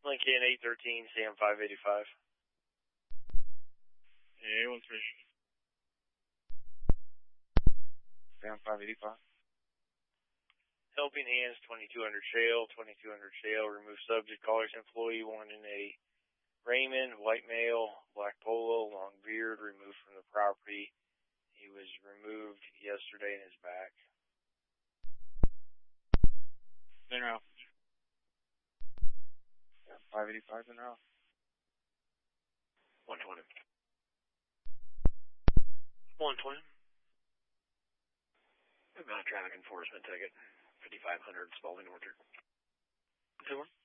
Lincoln 813, Sam 585. Hey, 13. Sam 585. Helping Hands 2200 Shale, 2200 Shale. Remove subject. Caller's employee wanting a Raymond, white male, black polo, long beard, removed from the property. He was removed yesterday in his back. Mineral. 585 Mineral. 120. 120. Amount traffic enforcement ticket. 5500 Spalding Orchard. 2